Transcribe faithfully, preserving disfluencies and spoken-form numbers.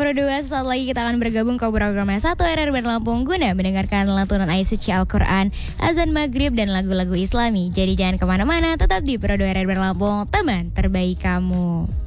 Pro dua, saat lagi kita akan bergabung ke programnya satu R R Band Lampung guna mendengarkan lantunan ayat suci Al-Quran, azan maghrib, dan lagu-lagu islami. Jadi jangan kemana-mana, tetap di Pro dua R R Band Lampung, teman terbaik kamu.